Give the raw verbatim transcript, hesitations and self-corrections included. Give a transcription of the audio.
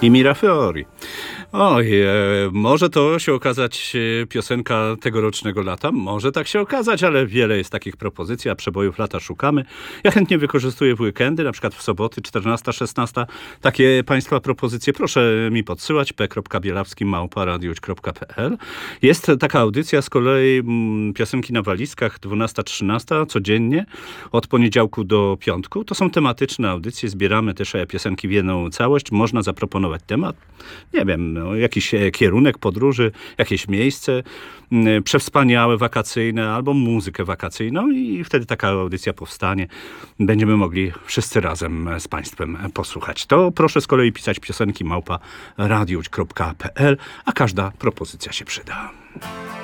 i Mirafiori. Oj, e, może to się okazać e, piosenka tegorocznego lata, może tak się okazać, ale wiele jest takich propozycji, a przebojów lata szukamy. Ja chętnie wykorzystuję w weekendy, na przykład w soboty czternasta szesnasta. Takie państwa propozycje proszę mi podsyłać p kropka bielawski małpa radiowidz kropka p l. Jest taka audycja z kolei m, piosenki na walizkach dwunasta trzynasta codziennie od poniedziałku do piątku. To są tematyczne audycje, zbieramy też piosenki w jedną całość. Można zaproponować temat, nie wiem, no, jakiś kierunek podróży, jakieś miejsce m, przewspaniałe, wakacyjne albo muzykę wakacyjną i wtedy taka audycja powstanie. Będziemy mogli wszyscy razem z państwem posłuchać. To proszę z kolei pisać piosenki małpa radiowidz kropka p l, a każda propozycja się przyda.